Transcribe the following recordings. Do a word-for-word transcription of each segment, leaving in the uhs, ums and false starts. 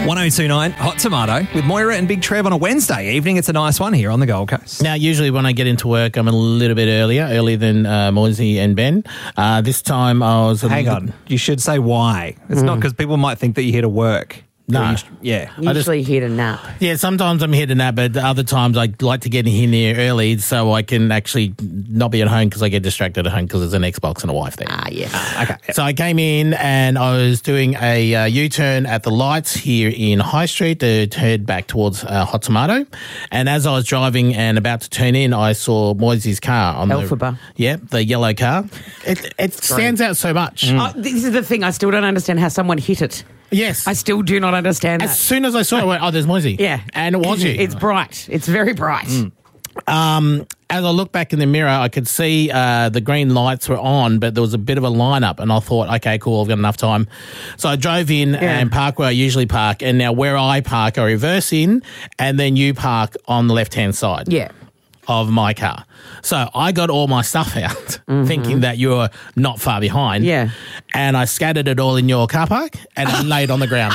one oh two nine Hot Tomato with Moira and Big Trev on a Wednesday evening. It's a nice one here on the Gold Coast. Now, usually when I get into work, I'm a little bit earlier, earlier than uh, Moisey and Ben. Uh, this time I was... A Hang little... on. You should say why. It's mm. not because people might think that you're here to work. No. You sh- yeah. Usually just, here to nap. Yeah, sometimes I'm here to nap, but other times I like to get in here early so I can actually not be at home because I get distracted at home because there's an Xbox and a wife there. Ah, yes. Ah, okay. So I came in and I was doing a uh, U-turn at the lights here in High Street to head back towards uh, Hot Tomato. And as I was driving and about to turn in, I saw Moisey's car on Elphaba. the... Yeah, the yellow car. It, it stands out so much. Mm. Oh, this is the thing. I still don't understand how someone hit it. Yes. I still do not understand that. As soon as I saw it, I went, oh, there's Moisey. Yeah. And it was you. It's bright. It's very bright. Mm. Um, as I looked back in the mirror, I could see uh, the green lights were on, but there was a bit of a lineup, and I thought, okay, cool, I've got enough time. So I drove in yeah. and parked where I usually park, and now where I park, I reverse in, and then you park on the left-hand side. Yeah. Of my car. So I got all my stuff out mm-hmm. thinking that you were not far behind. Yeah. And I scattered it all in your car park and I laid on the ground.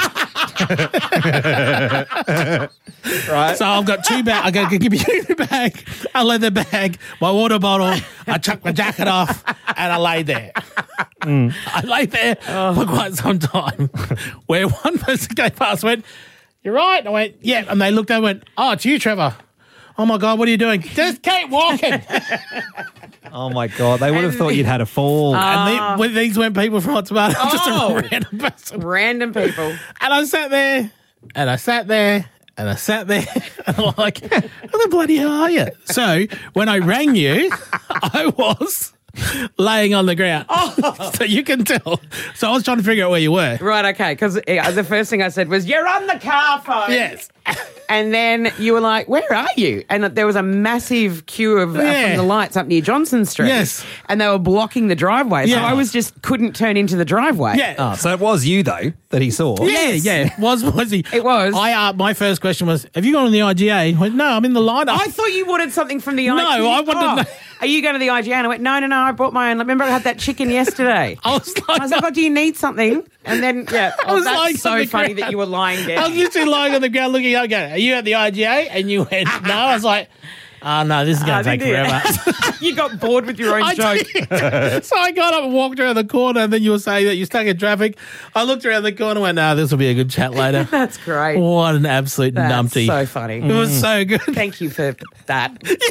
Right. So I've got two bags. I got to give you the bag, a leather bag, my water bottle. I chucked my jacket off and I lay there. Mm. I lay there oh. for quite some time where one person came past and went, "You're right." And I went, "Yeah." And they looked over and went, "Oh, it's you, Trevor." Oh, my God, what are you doing? Just keep walking. Oh, my God. They would have thought you'd had a fall. Uh, and the, these weren't people from Hot Tomato. Oh, just a random person. Random people. And I sat there, and I sat there, and I sat there, and I'm like, how the bloody hell are you? So when I rang you, I was... laying on the ground. Oh. So you can tell. So I was trying to figure out where you were. Right, okay, because yeah, the first thing I said was, "You're on the car phone." Yes. And then you were like, "Where are you?" And there was a massive queue of yeah. uh, from the lights up near Johnson Street. Yes. And they were blocking the driveway. So yeah. I was just couldn't turn into the driveway. Yeah. Oh, so it was you, though, that he saw? Yeah, Yes. yeah. Was was he? It was. I uh, my first question was, have you gone on the I G A? I went, no, I'm in the lineup. I thought you wanted something from the I G A. No, I wanted oh, no- Are you going to the I G A? And I went, no, no, no, I brought my own. Remember I had that chicken yesterday. I was like, I was like, oh, do you need something? And then, yeah, I was oh, that's lying on so the funny ground. that you were lying down. I was literally lying on the ground looking up, going, are you at the I G A? And you went, no. I was like, oh, no, this is going to Uh, take forever. You got bored with your own I joke. did. So I got up and walked around the corner, and then you were saying that you're stuck in traffic. I looked around the corner and went, no, this will be a good chat later. That's great. What an absolute That's numpty. so funny. It was so good. Thank you for that.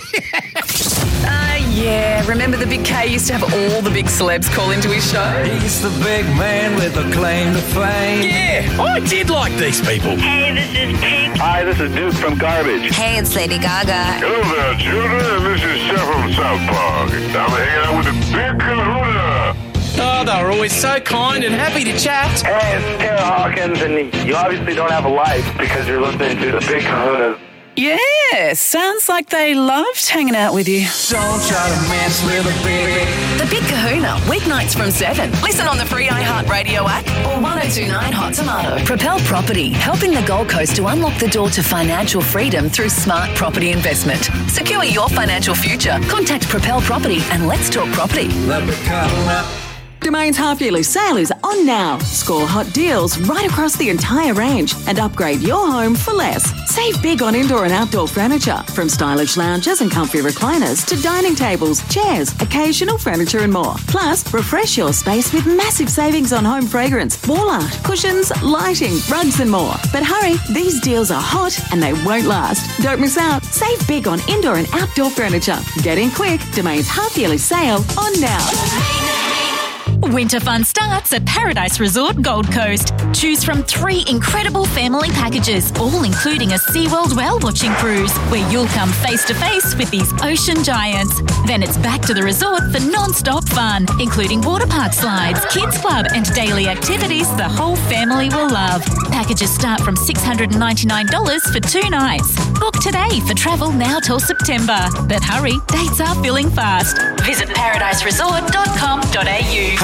Uh, yeah. Remember the Big K used to have all the big celebs call into his show? He's the big man with a claim to fame. Yeah, I did like these people. Hey, this is Pink. Hi, this is Duke from Garbage. Hey, it's Lady Gaga. Hello there, children. This is Chef from South Park. I'm hanging out with the Big Kahuna. Oh, they were always so kind and happy to chat. Hey, it's Taylor Hawkins, and you obviously don't have a life because you're listening to the Big Kahuna. Yeah, sounds like they loved hanging out with you. Don't try to mess with a big. The Big Kahuna, weeknights from seven. Listen on the free iHeartRadio app or one oh two nine Hot Tomato. Propel Property, helping the Gold Coast to unlock the door to financial freedom through smart property investment. Secure your financial future. Contact Propel Property and let's talk property. The Big Kahuna. Domain's half-yearly sale is on now. Score hot deals right across the entire range and upgrade your home for less. Save big on indoor and outdoor furniture, from stylish lounges and comfy recliners to dining tables, chairs, occasional furniture and more. Plus, refresh your space with massive savings on home fragrance, wall art, cushions, lighting, rugs and more. But hurry, these deals are hot and they won't last. Don't miss out. Save big on indoor and outdoor furniture. Get in quick. Domain's half-yearly sale on now. Winter fun starts at Paradise Resort Gold Coast. Choose from three incredible family packages, all including a SeaWorld whale-watching cruise, where you'll come face-to-face with these ocean giants. Then it's back to the resort for non-stop fun, including water park slides, kids club and daily activities the whole family will love. Packages start from six hundred ninety-nine dollars for two nights. Book today for travel now till September. But hurry, dates are filling fast. Visit paradise resort dot com dot a u.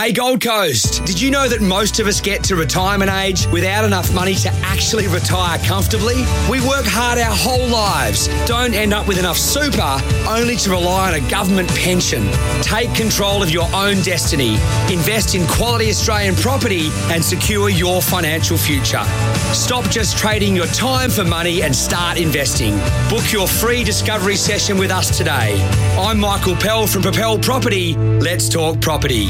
Hey Gold Coast, did you know that most of us get to retirement age without enough money to actually retire comfortably? We work hard our whole lives, don't end up with enough super, only to rely on a government pension. Take control of your own destiny, invest in quality Australian property and secure your financial future. Stop just trading your time for money and start investing. Book your free discovery session with us today. I'm Michael Pell from Propel Property. Let's talk property.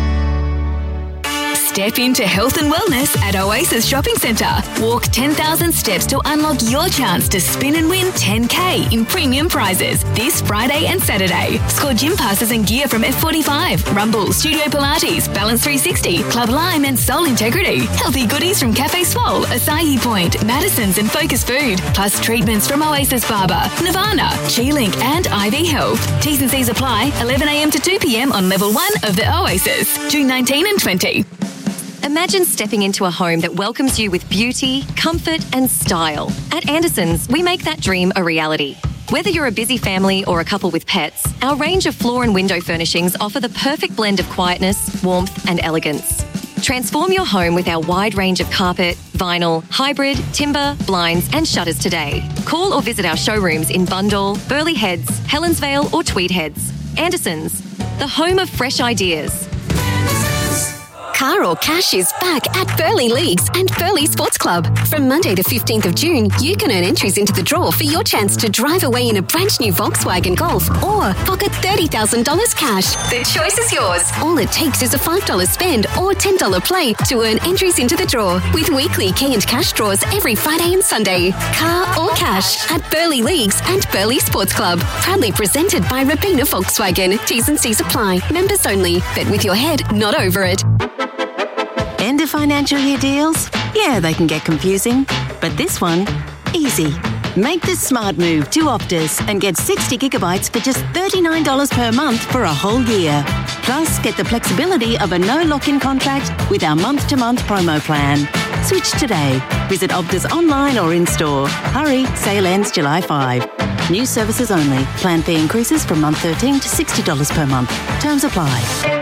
Step into health and wellness at Oasis Shopping Centre. Walk ten thousand steps to unlock your chance to spin and win ten K in premium prizes this Friday and Saturday. Score gym passes and gear from F forty-five, Rumble, Studio Pilates, Balance three sixty, Club Lime and Soul Integrity. Healthy goodies from Cafe Swole, Acai Point, Madison's and Focus Food. Plus treatments from Oasis Barber, Nirvana, G-Link and I V Health. T's and C's apply eleven a m to two p m on level one of the Oasis. June nineteenth and twentieth. Imagine stepping into a home that welcomes you with beauty, comfort and style. At Anderson's, we make that dream a reality. Whether you're a busy family or a couple with pets, our range of floor and window furnishings offer the perfect blend of quietness, warmth and elegance. Transform your home with our wide range of carpet, vinyl, hybrid, timber, blinds and shutters today. Call or visit our showrooms in Bundall, Burleigh Heads, Helensvale or Tweed Heads. Anderson's, the home of fresh ideas. Car or Cash is back at Burleigh Leagues and Burleigh Sports Club. From Monday the fifteenth of June, you can earn entries into the draw for your chance to drive away in a brand new Volkswagen Golf or pocket thirty thousand dollars cash. The choice is yours. All it takes is a five dollars spend or ten dollars play to earn entries into the draw with weekly key and cash draws every Friday and Sunday. Car or Cash at Burleigh Leagues and Burleigh Sports Club. Proudly presented by Robina Volkswagen. T's and C's apply. Members only. Bet with your head, not over it. End of financial year deals? Yeah, they can get confusing. But this one, easy. Make the smart move to Optus and get sixty gigabytes for just thirty-nine dollars per month for a whole year. Plus, get the flexibility of a no lock-in contract with our month-to-month promo plan. Switch today. Visit Optus online or in-store. Hurry, sale ends July fifth. New services only. Plan fee increases from month thirteen to sixty dollars per month. Terms apply.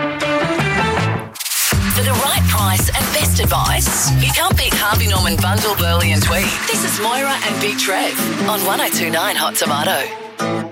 For the right price and best advice, you can't beat Harvey Norman Bundle, Burleigh and Tweed. This is Moira and Big Trev on one oh two point nine Hot Tomato.